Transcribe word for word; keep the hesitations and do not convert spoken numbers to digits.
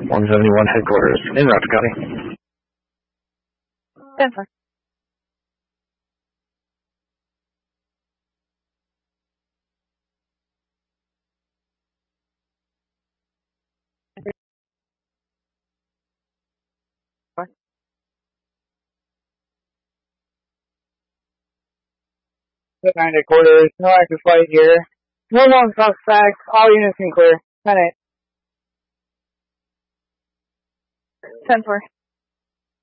one seventy-one headquarters in Rapid County. ten four. nine headquarters, no active flight here. No known suspects, all units can clear. ten eight. ten four.